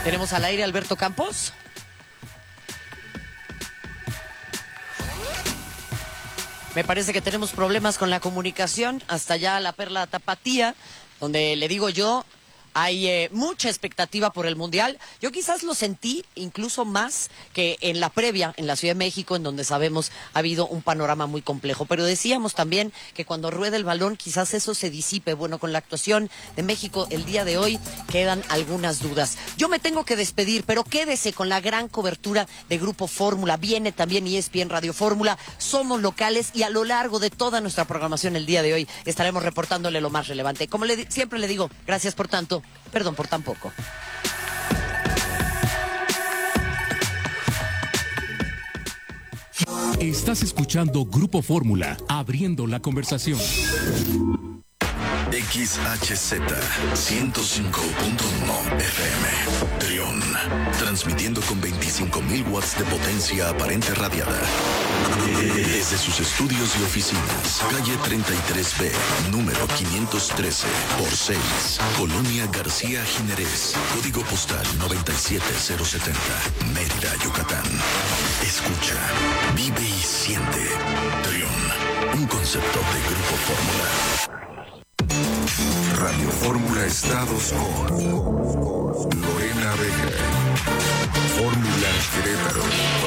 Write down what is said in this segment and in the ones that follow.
Tenemos al aire Alberto Campos. Me parece que tenemos problemas con la comunicación hasta allá la Perla Tapatía, donde le digo yo, hay mucha expectativa por el Mundial. Yo quizás lo sentí incluso más que en la previa, en la Ciudad de México, en donde sabemos ha habido un panorama muy complejo. Pero decíamos también que cuando rueda el balón quizás eso se disipe. Bueno, con la actuación de México el día de hoy quedan algunas dudas. Yo me tengo que despedir, pero quédese con la gran cobertura de Grupo Fórmula. Viene también ESPN Radio Fórmula. Somos locales y a lo largo de toda nuestra programación el día de hoy estaremos reportándole lo más relevante. Como siempre le digo, gracias por tanto. Perdón por tan poco. Estás escuchando Grupo Fórmula, abriendo la conversación. XHZ 105.1 FM Trión, transmitiendo con 25.000 watts de potencia aparente radiada desde sus estudios y oficinas, calle 33B, número 513 por 6, Colonia García Jiménez, código postal 97070, Mérida, Yucatán. Escucha, vive y siente. Trión, un concepto de Grupo Fórmula. Radio Fórmula Estados con Lorena Vega. Fórmula Querétaro.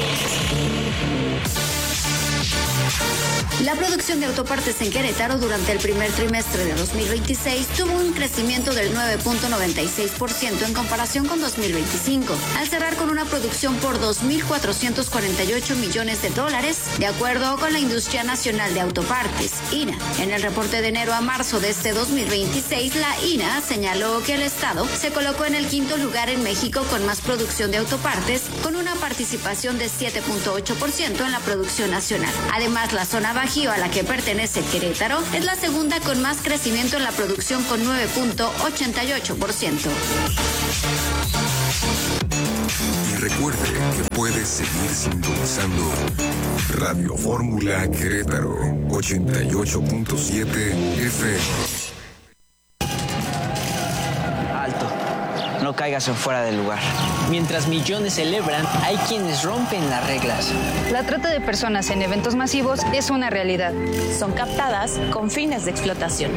La producción de autopartes en Querétaro durante el primer trimestre de 2026 tuvo un crecimiento del 9.96% en comparación con 2025, al cerrar con una producción por $2.448 millones, de acuerdo con la Industria Nacional de Autopartes, INA. En el reporte de enero a marzo de este 2026, la INA señaló que el Estado se colocó en el quinto lugar en México con más producción de autopartes, con una participación de 7.8% en la producción nacional. Además, la zona Bajío, a la que pertenece Querétaro, es la segunda con más crecimiento en la producción, con 9.88%. Y recuerde que puede seguir sintonizando Radio Fórmula Querétaro 88.7 FM. No caigas en fuera del lugar. Mientras millones celebran, hay quienes rompen las reglas. La trata de personas en eventos masivos es una realidad. Son captadas con fines de explotación.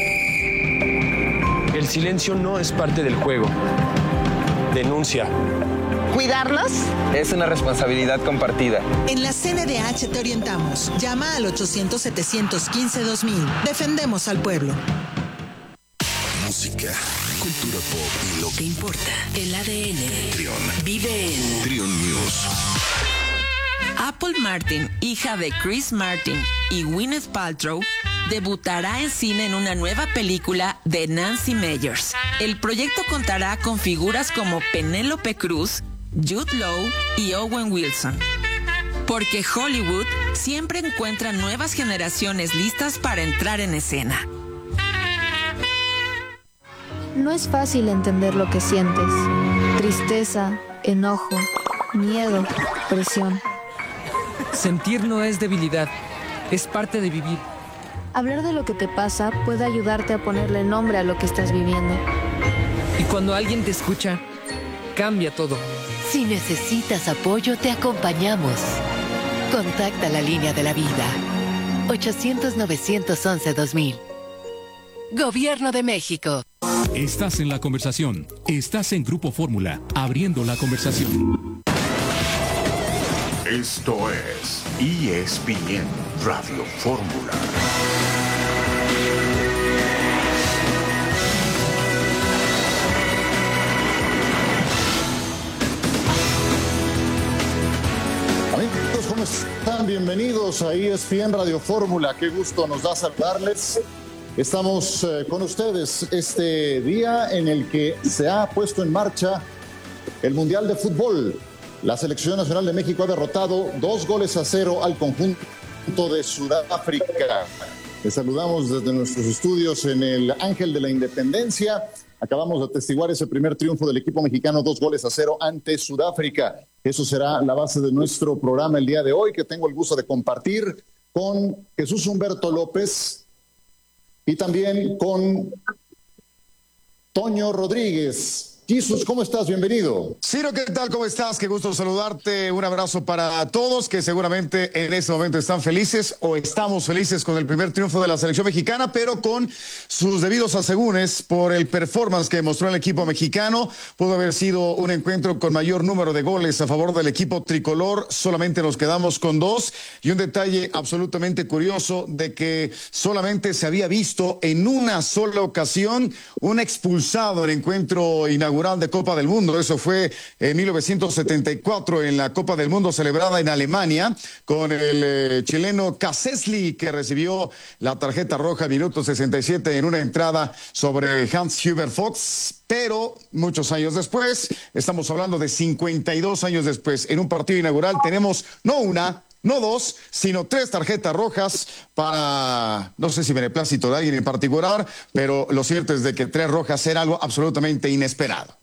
El silencio no es parte del juego. Denuncia. ¿Cuidarlos? Es una responsabilidad compartida. En la CNDH te orientamos. Llama al 800-715-2000. Defendemos al pueblo. Música, cultura pop y lo que importa. El ADN. Trión. Vive en Trión News. Apple Martin, hija de Chris Martin y Gwyneth Paltrow, debutará en cine en una nueva película de Nancy Meyers. El proyecto contará con figuras como Penélope Cruz, Jude Law y Owen Wilson. Porque Hollywood siempre encuentra nuevas generaciones listas para entrar en escena. No es fácil entender lo que sientes. Tristeza, enojo, miedo, presión. Sentir no es debilidad, es parte de vivir. Hablar de lo que te pasa puede ayudarte a ponerle nombre a lo que estás viviendo. Y cuando alguien te escucha, cambia todo. Si necesitas apoyo, te acompañamos. Contacta la línea de la vida. 800-911-2000. Gobierno de México. Estás en la conversación. Estás en Grupo Fórmula, abriendo la conversación. Esto es ESPN Radio Fórmula. Amigos, ¿cómo están? Bienvenidos a ESPN Radio Fórmula. Qué gusto nos da saludarles. Estamos con ustedes este día en el que se ha puesto en marcha el Mundial de Fútbol. La Selección Nacional de México ha derrotado 2-0 al conjunto de Sudáfrica. Les saludamos desde nuestros estudios en el Ángel de la Independencia. Acabamos de atestiguar ese primer triunfo del equipo mexicano, 2-0 ante Sudáfrica. Eso será la base de nuestro programa el día de hoy, que tengo el gusto de compartir con Jesús Humberto López y también con Toño Rodríguez, Jesús, ¿cómo estás? Bienvenido. Ciro, ¿qué tal? ¿Cómo estás? Qué gusto saludarte. Un abrazo para todos que seguramente en este momento están felices o estamos felices con el primer triunfo de la selección mexicana, pero con sus debidos asegúnes por el performance que mostró el equipo mexicano. Pudo haber sido un encuentro con mayor número de goles a favor del equipo tricolor. Solamente nos quedamos con 2. Y un detalle absolutamente curioso de que solamente se había visto en una sola ocasión un expulsado en el encuentro inaugural de Copa del Mundo. Eso fue en 1974 en la Copa del Mundo celebrada en Alemania con el chileno Kassesli, que recibió la tarjeta roja minuto 67 en una entrada sobre Hans-Hubert Fox. Pero muchos años después, estamos hablando de 52 años después, en un partido inaugural tenemos no una, no 2, sino 3 tarjetas rojas para, no sé si beneplácito de alguien en particular, pero lo cierto es de que 3 rojas era algo absolutamente inesperado.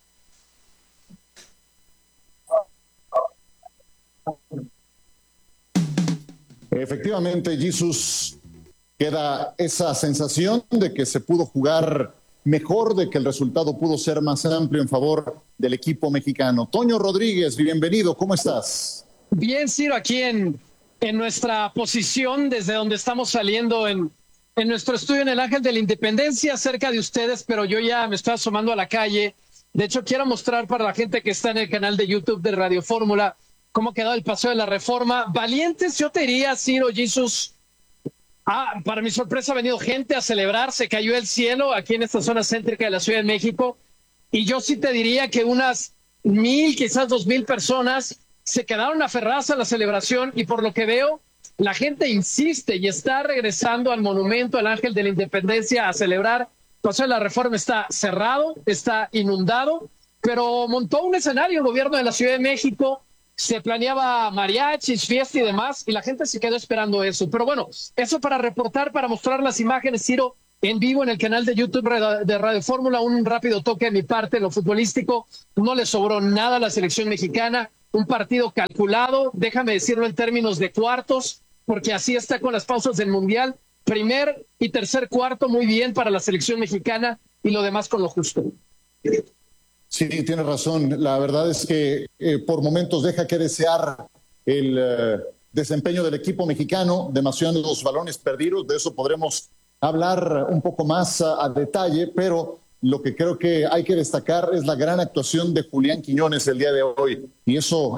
Efectivamente, Jesús, queda esa sensación de que se pudo jugar mejor, de que el resultado pudo ser más amplio en favor del equipo mexicano. Toño Rodríguez, bienvenido, ¿cómo estás? Bien, Ciro, aquí en nuestra posición, desde donde estamos saliendo en nuestro estudio en el Ángel de la Independencia, cerca de ustedes, pero yo ya me estoy asomando a la calle. De hecho, quiero mostrar para la gente que está en el canal de YouTube de Radio Fórmula cómo ha quedado el Paseo de la Reforma. Valientes, yo te diría, Ciro, Jesús. Para mi sorpresa ha venido gente a celebrar, se cayó el cielo aquí en esta zona céntrica de la Ciudad de México, y yo sí te diría que unas 1,000, quizás 2,000 personas se quedaron aferradas a la celebración, y por lo que veo, la gente insiste y está regresando al monumento al Ángel de la Independencia a celebrar. El Paseo de la Reforma está cerrado, está inundado, pero montó un escenario el gobierno de la Ciudad de México. Se planeaba mariachis, fiesta y demás, y la gente se quedó esperando eso. Pero bueno, eso para reportar, para mostrar las imágenes, Ciro, en vivo en el canal de YouTube de Radio Fórmula. Un rápido toque de mi parte, lo futbolístico, no le sobró nada a la selección mexicana. Un partido calculado, déjame decirlo en términos de cuartos, porque así está con las pausas del Mundial. Primer y tercer cuarto muy bien para la selección mexicana, y lo demás con lo justo. Sí, tienes razón. La verdad es que por momentos deja que desear el desempeño del equipo mexicano, demasiados balones perdidos. De eso podremos hablar un poco más a detalle, pero lo que creo que hay que destacar es la gran actuación de Julián Quiñones el día de hoy. Y eso...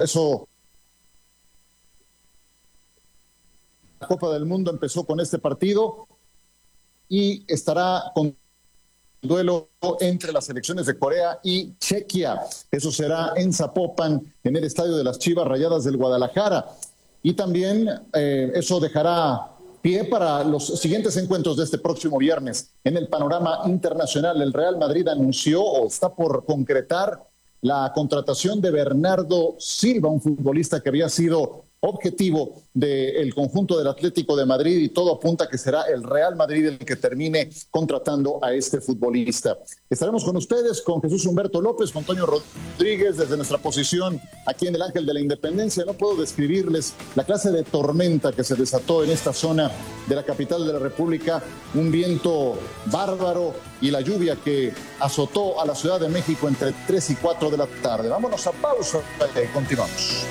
La Copa del Mundo empezó con este partido y estará con duelo entre las selecciones de Corea y Chequia. Eso será en Zapopan, en el estadio de las Chivas Rayadas del Guadalajara. Y también eso dejará pie para los siguientes encuentros de este próximo viernes. En el panorama internacional, el Real Madrid anunció o está por concretar la contratación de Bernardo Silva, un futbolista que había sido objetivo del conjunto del Atlético de Madrid, y todo apunta a que será el Real Madrid el que termine contratando a este futbolista. Estaremos con ustedes, con Jesús Humberto López, con Toño Rodríguez, desde nuestra posición aquí en el Ángel de la Independencia. No puedo describirles la clase de tormenta que se desató en esta zona de la capital de la República, un viento bárbaro y la lluvia que azotó a la Ciudad de México entre 3 y 4 de la tarde. Vámonos a pausa y continuamos.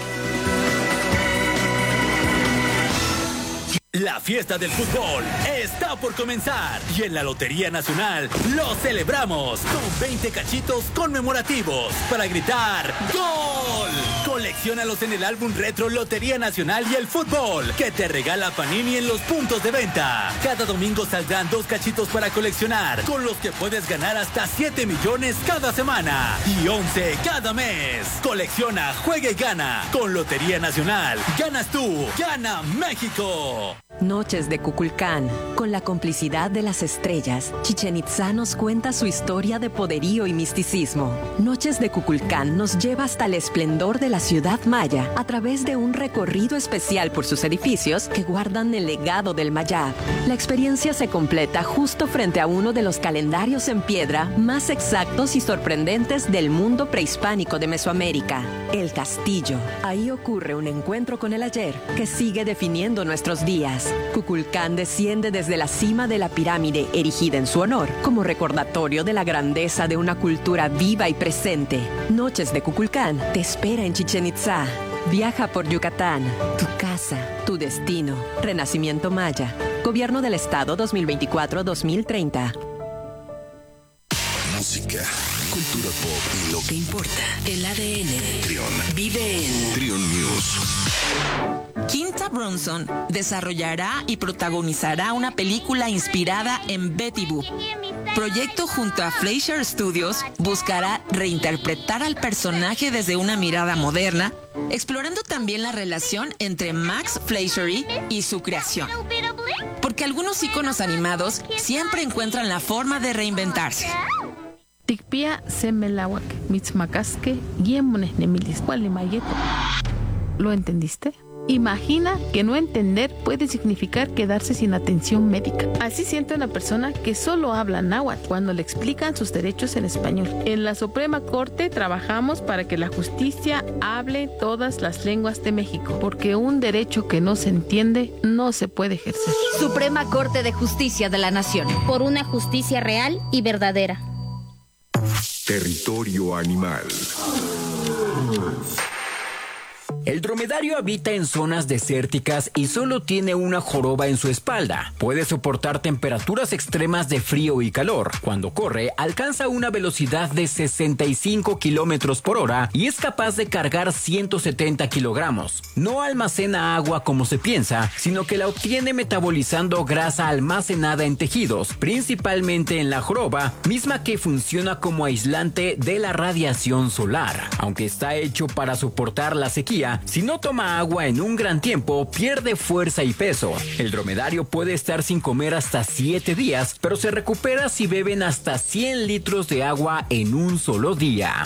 La fiesta del fútbol está por comenzar y en la Lotería Nacional lo celebramos con 20 cachitos conmemorativos para gritar ¡Gol! Colecciónalos en el álbum retro Lotería Nacional y el Fútbol que te regala Panini en los puntos de venta. Cada domingo saldrán 2 cachitos para coleccionar, con los que puedes ganar hasta 7 millones cada semana y 11 cada mes. Colecciona, juega y gana. Con Lotería Nacional, ganas tú, gana México. Noches de Kukulcán. Con la complicidad de las estrellas, Chichén Itzá nos cuenta su historia de poderío y misticismo. Noches de Kukulcán nos lleva hasta el esplendor de la ciudad maya a través de un recorrido especial por sus edificios que guardan el legado del Mayab. La experiencia se completa justo frente a uno de los calendarios en piedra más exactos y sorprendentes del mundo prehispánico de Mesoamérica, el Castillo. Ahí ocurre un encuentro con el ayer que sigue definiendo nuestros días. Kukulcán desciende desde la cima de la pirámide erigida en su honor, como recordatorio de la grandeza de una cultura viva y presente. Noches de Kukulcán te espera en Chichén Itzá. Viaja por Yucatán, tu casa, tu destino. Renacimiento Maya. Gobierno del Estado 2024-2030. Música, cultura pop y lo que importa. El ADN. Trión. Vive en Trión News. Quinta Brunson desarrollará y protagonizará una película inspirada en Betty Boop. Proyecto junto a Fleischer Studios buscará reinterpretar al personaje desde una mirada moderna, explorando también la relación entre Max Fleischer y su creación. Porque algunos íconos animados siempre encuentran la forma de reinventarse. Tikpia semelawak, mitzmakaske, guiemones nemilis, mayeto. ¿Lo entendiste? Imagina que no entender puede significar quedarse sin atención médica. Así siente una persona que solo habla náhuatl cuando le explican sus derechos en español. En la Suprema Corte trabajamos para que la justicia hable todas las lenguas de México, porque un derecho que no se entiende no se puede ejercer. Suprema Corte de Justicia de la Nación. Por una justicia real y verdadera. Territorio animal. El dromedario habita en zonas desérticas y solo tiene una joroba en su espalda. Puede soportar temperaturas extremas de frío y calor. Cuando corre, alcanza una velocidad de 65 kilómetros por hora y es capaz de cargar 170 kilogramos. No almacena agua como se piensa, sino que la obtiene metabolizando grasa almacenada en tejidos, principalmente en la joroba, misma que funciona como aislante de la radiación solar. Aunque está hecho para soportar la sequía, si no toma agua en un gran tiempo, pierde fuerza y peso. El dromedario puede estar sin comer hasta 7 días, pero se recupera si beben hasta 100 litros de agua en un solo día.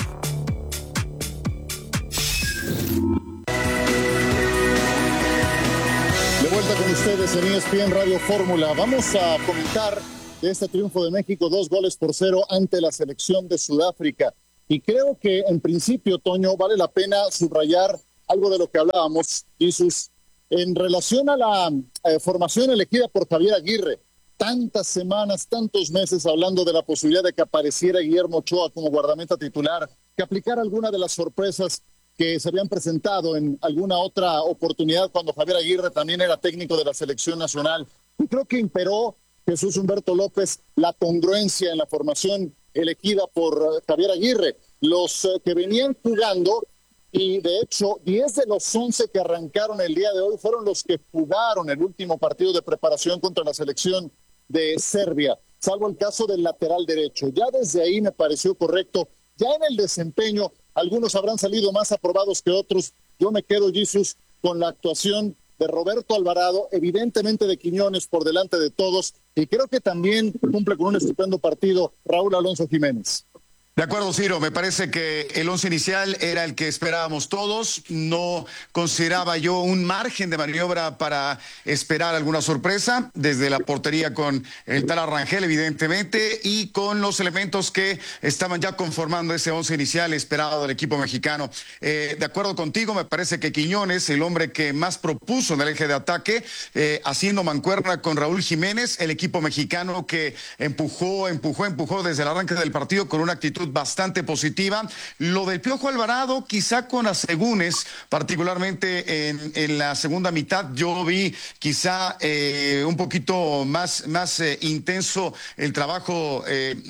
De vuelta con ustedes en ESPN Radio Fórmula. Vamos a comentar de este triunfo de México, 2-0 ante la selección de Sudáfrica. Y creo que en principio, Toño, vale la pena subrayar algo de lo que hablábamos, Jesús, en relación a la formación elegida por Javier Aguirre. Tantas semanas, tantos meses hablando de la posibilidad de que apareciera Guillermo Ochoa como guardameta titular, que aplicara alguna de las sorpresas que se habían presentado en alguna otra oportunidad cuando Javier Aguirre también era técnico de la selección nacional. Y creo que imperó Jesús Humberto López la congruencia en la formación elegida por Javier Aguirre. Los que venían jugando, y de hecho 10 de los 11 que arrancaron el día de hoy fueron los que jugaron el último partido de preparación contra la selección de Serbia, salvo el caso del lateral derecho. Ya desde ahí me pareció correcto. Ya en el desempeño, algunos habrán salido más aprobados que otros. Yo me quedo, Jesús, con la actuación de Roberto Alvarado, evidentemente de Quiñones por delante de todos, y creo que también cumple con un estupendo partido Raúl Alonso Jiménez. De acuerdo, Ciro, me parece que el once inicial era el que esperábamos todos. No consideraba yo un margen de maniobra para esperar alguna sorpresa, desde la portería con el tal Rangel, evidentemente, y con los elementos que estaban ya conformando ese once inicial esperado del equipo mexicano. De acuerdo contigo, me parece que Quiñones, el hombre que más propuso en el eje de ataque, haciendo mancuerna con Raúl Jiménez, el equipo mexicano que empujó desde el arranque del partido con una actitud bastante positiva. Lo del Piojo Alvarado, quizá con asegúnes, particularmente en la segunda mitad, yo vi quizá un poquito más intenso el trabajo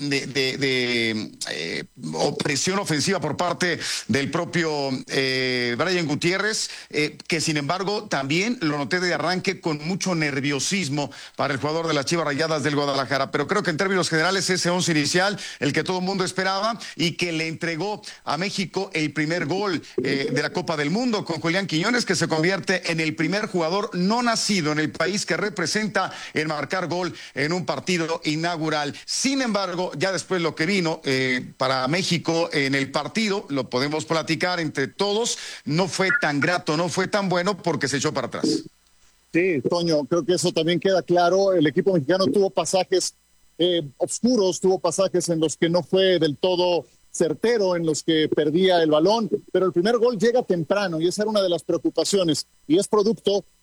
de presión ofensiva por parte del propio Brian Gutiérrez, que sin embargo también lo noté de arranque con mucho nerviosismo para el jugador de las Chivas Rayadas del Guadalajara. Pero creo que en términos generales ese once inicial, el que todo el mundo esperaba, y que le entregó a México el primer gol de la Copa del Mundo con Julián Quiñones, que se convierte en el primer jugador no nacido en el país que representa en marcar gol en un partido inaugural. Sin embargo, ya después lo que vino para México en el partido, lo podemos platicar entre todos, no fue tan grato, no fue tan bueno porque se echó para atrás. Sí, Toño, creo que eso también queda claro. El equipo mexicano tuvo pasajes oscuros, tuvo pasajes en los que no fue del todo certero, en los que perdía el balón, pero el primer gol llega temprano y esa era una de las preocupaciones, y es producto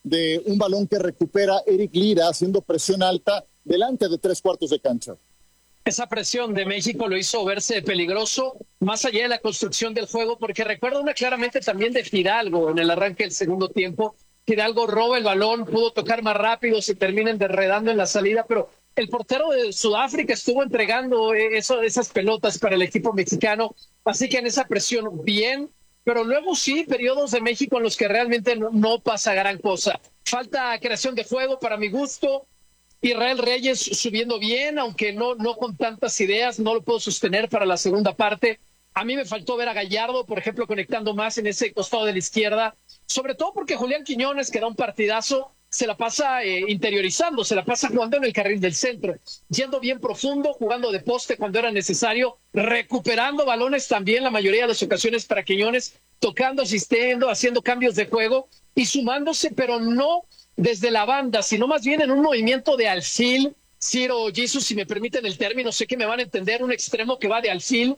de un balón que recupera Eric Lira haciendo presión alta delante de 3/4 de cancha. Esa presión de México lo hizo verse peligroso, más allá de la construcción del juego, porque recuerdo una claramente también de Fidalgo en el arranque del segundo tiempo. Fidalgo roba el balón, pudo tocar más rápido, se termina enredando en la salida, pero el portero de Sudáfrica estuvo entregando esas pelotas para el equipo mexicano, así que en esa presión bien, pero luego sí, periodos de México en los que realmente no pasa gran cosa. Falta creación de juego para mi gusto. Israel Reyes subiendo bien, aunque no con tantas ideas, no lo puedo sostener para la segunda parte. A mí me faltó ver a Gallardo, por ejemplo, conectando más en ese costado de la izquierda, sobre todo porque Julián Quiñones, que da un partidazo, se la pasa interiorizando, se la pasa jugando en el carril del centro, yendo bien profundo, jugando de poste cuando era necesario, recuperando balones también la mayoría de las ocasiones para Quiñones, tocando, asistiendo, haciendo cambios de juego y sumándose, pero no desde la banda, sino más bien en un movimiento de alfil. Ciro, Jesus, si me permiten el término, sé que me van a entender, un extremo que va de alfil,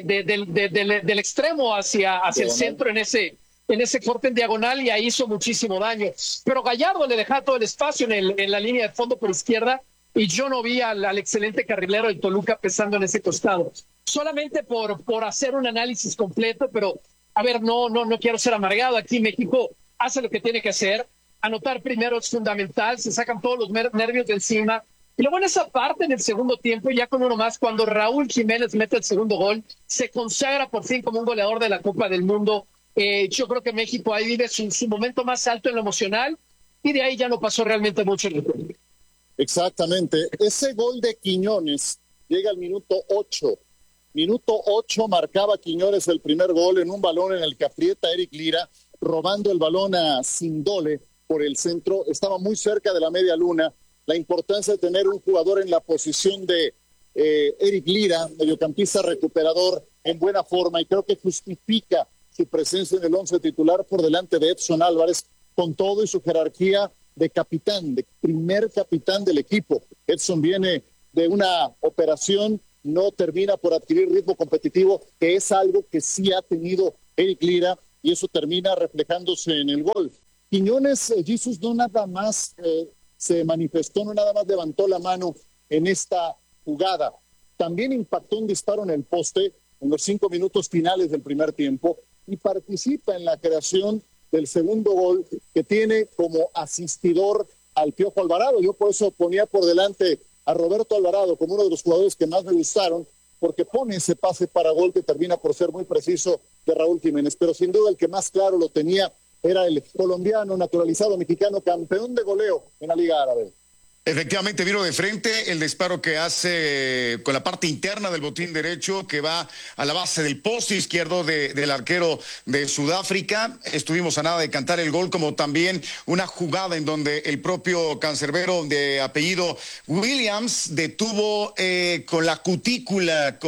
del extremo hacia el centro en ese corte en diagonal, y ahí hizo muchísimo daño. Pero Gallardo le deja todo el espacio en la línea de fondo por izquierda, y yo no vi al excelente carrilero del Toluca pesando en ese costado. Solamente por hacer un análisis completo, pero a ver, no quiero ser amargado. Aquí México hace lo que tiene que hacer. Anotar primero es fundamental, se sacan todos los nervios de encima. Y luego en esa parte, en el segundo tiempo, ya con uno más, cuando Raúl Jiménez mete el segundo gol, se consagra por fin como un goleador de la Copa del Mundo. Yo creo que México ahí vive su momento más alto en lo emocional, y de ahí ya no pasó realmente mucho en el juego. Exactamente. Ese gol de Quiñones llega al minuto 8. Minuto 8 marcaba Quiñones el primer gol en un balón en el que aprieta Eric Lira, robando el balón a Sindole por el centro. Estaba muy cerca de la media luna. La importancia de tener un jugador en la posición de Eric Lira, mediocampista recuperador en buena forma, y creo que justifica su presencia en el 11 titular por delante de Edson Álvarez, con todo y su jerarquía de capitán, de primer capitán del equipo. Edson viene de una operación, no termina por adquirir ritmo competitivo, que es algo que sí ha tenido Eric Lira, y eso termina reflejándose en el gol. Quiñones, Jesus, no nada más se manifestó, no nada más levantó la mano en esta jugada. También impactó un disparo en el poste en los 5 minutos finales del primer tiempo, y participa en la creación del segundo gol, que tiene como asistidor al Piojo Alvarado. Yo por eso ponía por delante a Roberto Alvarado como uno de los jugadores que más me gustaron, porque pone ese pase para gol que termina por ser muy preciso de Raúl Jiménez. Pero sin duda el que más claro lo tenía era el colombiano naturalizado mexicano, campeón de goleo en la Liga Árabe. Efectivamente, vino de frente el disparo que hace con la parte interna del botín derecho, que va a la base del poste izquierdo del arquero de Sudáfrica. Estuvimos a nada de cantar el gol, como también una jugada en donde el propio cancerbero de apellido Williams detuvo con la cutícula,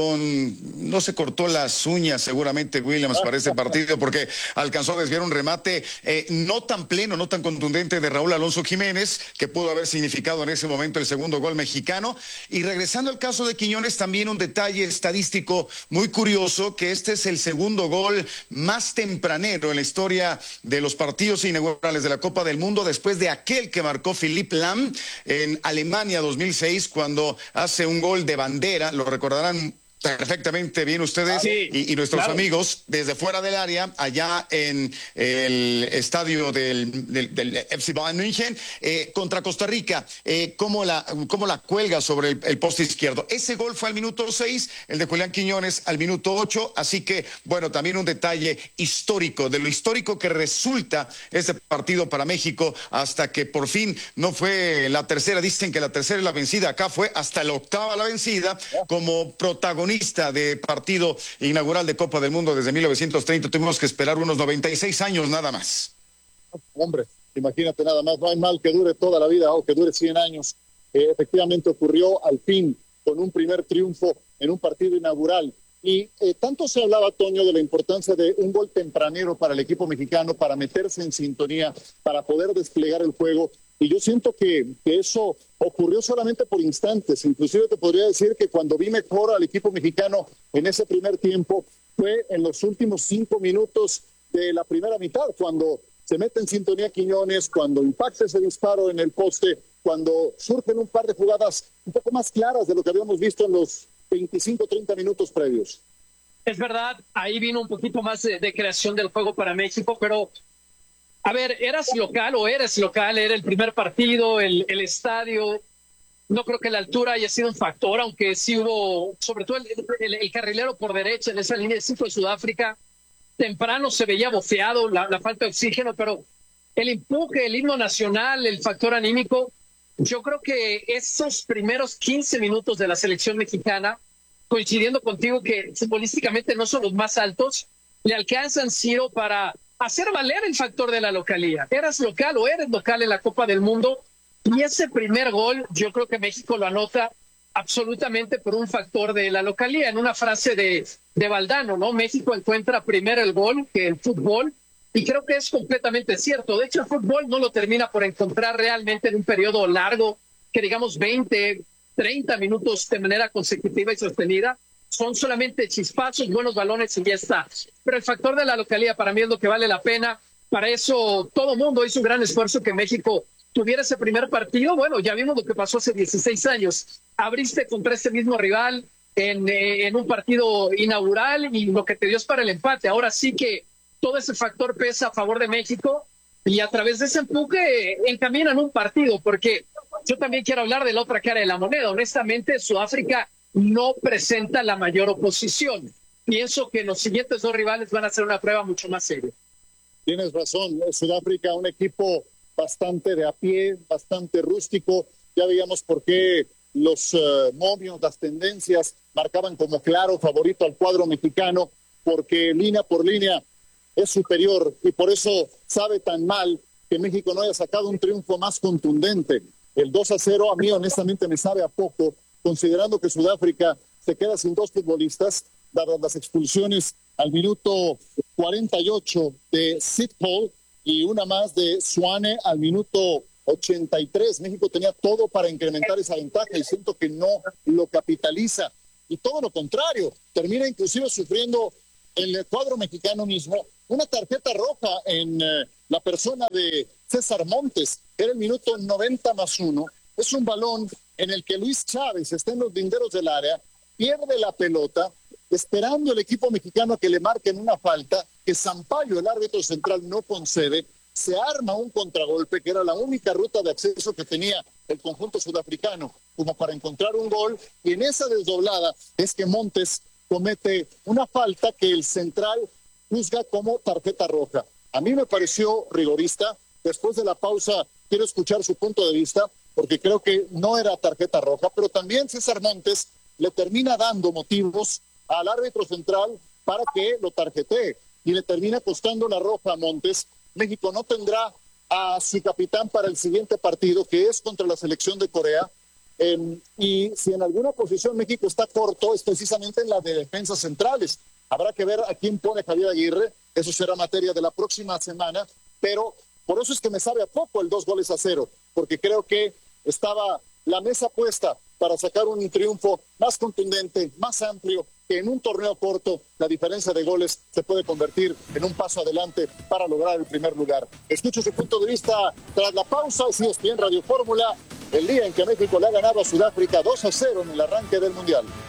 no se cortó las uñas seguramente Williams para este partido, porque alcanzó a desviar un remate no tan pleno, no tan contundente de Raúl Alonso Jiménez, que pudo haber significado en ese momento el segundo gol mexicano. Y regresando al caso de Quiñones, también un detalle estadístico muy curioso, que este es el segundo gol más tempranero en la historia de los partidos inaugurales de la Copa del Mundo, después de aquel que marcó Philipp Lahm en Alemania 2006, cuando hace un gol de bandera. Lo recordarán perfectamente bien ustedes y nuestros amigos desde fuera del área, allá en el estadio del FC Bayern München, contra Costa Rica, cómo la cuelga sobre el poste izquierdo. Ese gol fue al minuto 6, el de Julián Quiñones al minuto 8, así que, bueno, también un detalle histórico, de lo histórico que resulta este partido para México, hasta que por fin no fue la tercera. Dicen que la tercera es la vencida, acá fue hasta la octava la vencida, como protagonista de partido inaugural de Copa del Mundo desde 1930. Tuvimos que esperar unos 96 años nada más. Hombre, imagínate nada más, no hay mal que dure toda la vida o que dure 100 años. Efectivamente ocurrió al fin con un primer triunfo en un partido inaugural. Y tanto se hablaba, Toño, de la importancia de un gol tempranero para el equipo mexicano, para meterse en sintonía, para poder desplegar el juego. Y yo siento que eso ocurrió solamente por instantes. Inclusive te podría decir que cuando vi mejor al equipo mexicano en ese primer tiempo fue en los últimos 5 minutos de la primera mitad, cuando se mete en sintonía Quiñones, cuando impacta ese disparo en el poste, cuando surgen un par de jugadas un poco más claras de lo que habíamos visto en los 25-30 minutos previos. Es verdad, ahí vino un poquito más de creación del juego para México, pero a ver, eres local, era el primer partido, el estadio. No creo que la altura haya sido un factor, aunque sí hubo, sobre todo el carrilero por derecha en esa línea de 5 de Sudáfrica, temprano se veía bofeado, la falta de oxígeno, pero el empuje, el himno nacional, el factor anímico, yo creo que esos primeros 15 minutos de la selección mexicana, coincidiendo contigo que futbolísticamente no son los más altos, le alcanzan, Ciro, para hacer valer el factor de la localía. Eres local o eres local en la Copa del Mundo, y ese primer gol yo creo que México lo anota absolutamente por un factor de la localía. En una frase de Valdano, ¿no? México encuentra primero el gol que el fútbol, y creo que es completamente cierto. De hecho, el fútbol no lo termina por encontrar realmente en un periodo largo, que digamos 20, 30 minutos de manera consecutiva y sostenida. Son solamente chispazos, buenos balones y ya está. Pero el factor de la localía para mí es lo que vale la pena. Para eso todo mundo hizo un gran esfuerzo que México tuviera ese primer partido. Bueno, ya vimos lo que pasó hace 16 años. Abriste contra ese mismo rival en un partido inaugural y lo que te dio es para el empate. Ahora sí que todo ese factor pesa a favor de México y a través de ese empuje encaminan un partido, porque yo también quiero hablar de la otra cara de la moneda. Honestamente, Sudáfrica no presenta la mayor oposición. Pienso que los siguientes 2 rivales van a ser una prueba mucho más seria. Tienes razón, Sudáfrica, un equipo bastante de a pie, bastante rústico. Ya veíamos por qué los momios, las tendencias marcaban como claro favorito al cuadro mexicano, porque línea por línea es superior y por eso sabe tan mal que México no haya sacado un triunfo más contundente. El 2-0 a mí honestamente me sabe a poco, considerando que Sudáfrica se queda sin 2 futbolistas, dadas las expulsiones al minuto 48 de Sitpol y una más de Suane al minuto 83. México tenía todo para incrementar esa ventaja y siento que no lo capitaliza. Y todo lo contrario, termina inclusive sufriendo el cuadro mexicano mismo una tarjeta roja en la persona de César Montes. Era el minuto 90+1. Es un balón en el que Luis Chávez está en los linderos del área, pierde la pelota, esperando el equipo mexicano a que le marquen una falta, que Sampaio, el árbitro central, no concede. Se arma un contragolpe, que era la única ruta de acceso que tenía el conjunto sudafricano, como para encontrar un gol, y en esa desdoblada es que Montes comete una falta que el central juzga como tarjeta roja. A mí me pareció rigorista. Después de la pausa quiero escuchar su punto de vista, porque creo que no era tarjeta roja, pero también César Montes le termina dando motivos al árbitro central para que lo tarjetee, y le termina costando la roja a Montes. México no tendrá a su capitán para el siguiente partido, que es contra la selección de Corea, y si en alguna posición México está corto, es precisamente en la de defensas centrales. Habrá que ver a quién pone Javier Aguirre, eso será materia de la próxima semana, pero por eso es que me sabe a poco el 2-0, porque creo que estaba la mesa puesta para sacar un triunfo más contundente, más amplio, que en un torneo corto la diferencia de goles se puede convertir en un paso adelante para lograr el primer lugar. Escucho su punto de vista tras la pausa. Si es bien Radio Fórmula, el día en que México le ha ganado a Sudáfrica 2-0 en el arranque del Mundial.